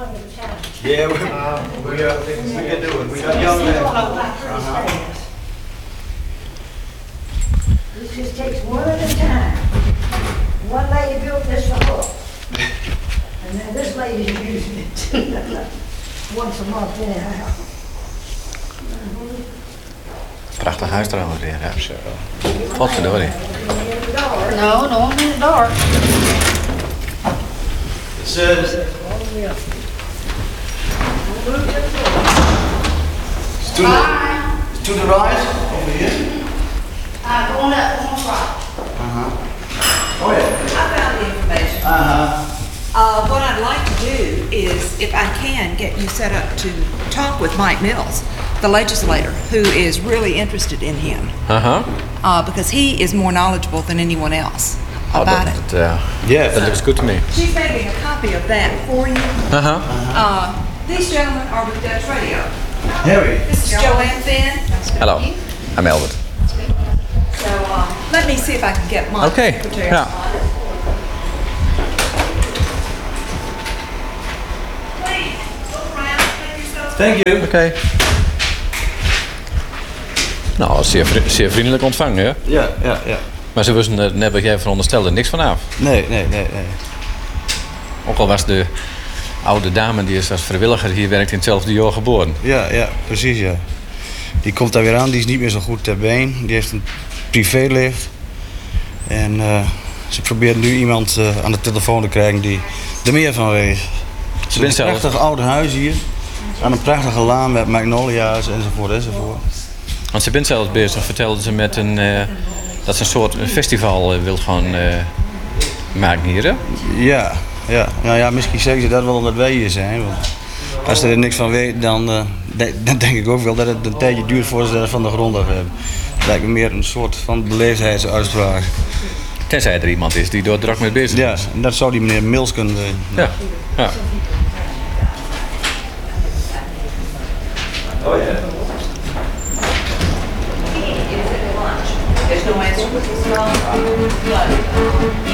Yeah, we can do it. We got young men. This just takes one at a time. One lady built this for her. And then this lady's using it. Once a month anyhow. Prachtig huis trouwens weer, hè. Godverdorie. No, I'm in the dark. It says, to the right, over here. Going up, on the right. Oh yeah. I found the information. What I'd like to do is, if I can, get you set up to talk with Mike Mills, the legislator, who is really interested in him, because he is more knowledgeable than anyone else about it. Yeah. That looks good to me. She's making a copy of that for you. These gentlemen are with Dutch Radio. Harry. This is Joanne Finn. Hello, I'm Albert. So let me see if I can get Mike. Okay, ja. Please, look around, make yourselves Thank you. Oké. Nou, zeer vriendelijk ontvangen, hè? Ja. Maar ze wisten er net wat jij veronderstelde niks vanaf. Nee. Ook al was de oude dame die is als vrijwilliger hier werkt in hetzelfde jaar geboren. Ja, precies ja. Die komt daar weer aan, die is niet meer zo goed ter been. Die heeft een privélift. En ze probeert nu iemand aan de telefoon te krijgen die er meer van weet. Ze heeft een prachtig oud huis hier. Aan een prachtige laan met magnolia's enzovoort. Want ze bent zelfs bezig, vertelde ze, met dat ze een soort festival wil gaan maken hier, hè? Ja. Nou ja, misschien zeggen ze dat wel omdat wij hier zijn. Want als ze er niks van weten, dan denk ik ook wel dat het een tijdje duurt voordat ze dat van de grond af hebben. Het lijkt me meer een soort van beleefdheidsuitspraak. Tenzij er iemand is die door druk mee bezig Ja, is. en dat zou die meneer Mills kunnen weten. Ja. Oh ja. There's no answer.